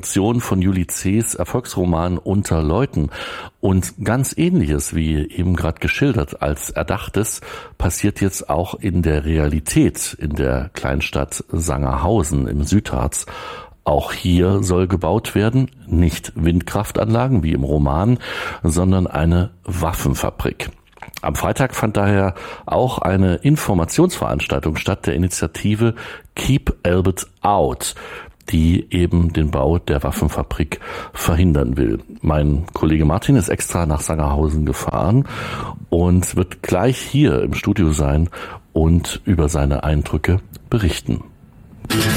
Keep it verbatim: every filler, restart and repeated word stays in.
Produktion von Juli C.'s Erfolgsroman Unter Leuten. Und ganz Ähnliches, wie eben gerade geschildert als Erdachtes, passiert jetzt auch in der Realität in der Kleinstadt Sangerhausen im Südharz. Auch hier soll gebaut werden, nicht Windkraftanlagen wie im Roman, sondern eine Waffenfabrik. Am Freitag fand daher auch eine Informationsveranstaltung statt der Initiative Keep Elbit Out, die eben den Bau der Waffenfabrik verhindern will. Mein Kollege Martin ist extra nach Sangerhausen gefahren und wird gleich hier im Studio sein und über seine Eindrücke berichten.